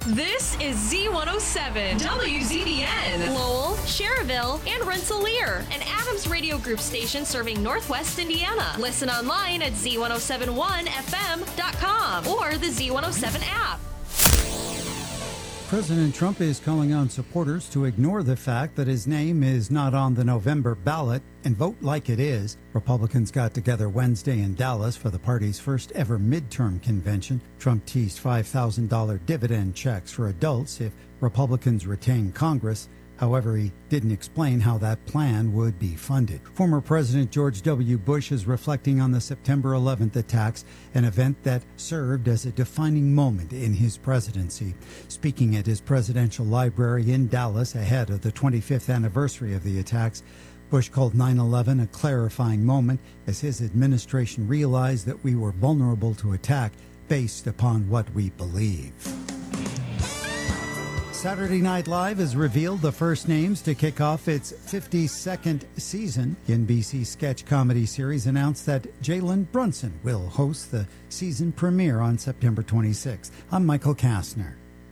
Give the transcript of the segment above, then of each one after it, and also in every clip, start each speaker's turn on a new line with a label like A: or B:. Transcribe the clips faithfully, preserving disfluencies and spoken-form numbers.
A: This is Z one oh seven, W Z B N, Lowell, Cherville, and Rensselaer, an Adams Radio Group station serving Northwest Indiana. Listen online at Z one oh seven one F M dot com or the Z one oh seven app.
B: President Trump is calling on supporters to ignore the fact that his name is not on the November ballot and vote like it is. Republicans got together Wednesday in Dallas for the party's first ever midterm convention. Trump teased five thousand dollars dividend checks for adults if Republicans retain Congress. However, he didn't explain how that plan would be funded. Former President George W. Bush is reflecting on the September eleventh attacks, an event that served as a defining moment in his presidency. Speaking at his presidential library in Dallas ahead of the twenty-fifth anniversary of the attacks, Bush called nine eleven a clarifying moment as his administration realized that we were vulnerable to attack based upon what we believe. Saturday Night Live has revealed the first names to kick off its fifty-second season. The N B C sketch comedy series announced that Jalen Brunson will host the season premiere on September twenty-sixth. I'm Michael Kastner.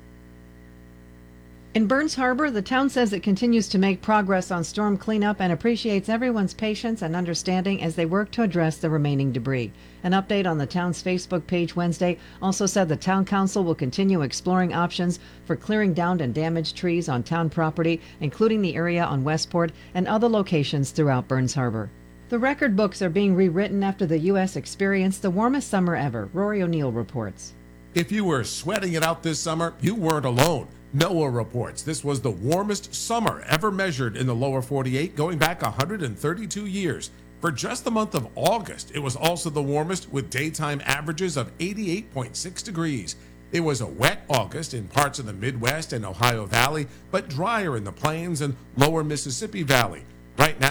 C: In Burns Harbor, the town says it continues to make progress on storm cleanup and appreciates everyone's patience and understanding as they work to address the remaining debris. An update on the town's Facebook page Wednesday also said the town council will continue exploring options for clearing downed and damaged trees on town property, including the area on Westport and other locations throughout Burns Harbor. The record books are being rewritten after the U S experienced the warmest summer ever. Rory O'Neill reports.
D: If you were sweating it out this summer, you weren't alone. NOAA reports this was the warmest summer ever measured in the lower forty-eight, going back one hundred thirty-two years. For just the month of August, it was also the warmest with daytime averages of eighty-eight point six degrees. It was a wet August in parts of the Midwest and Ohio Valley, but drier in the plains and lower Mississippi Valley. Right now,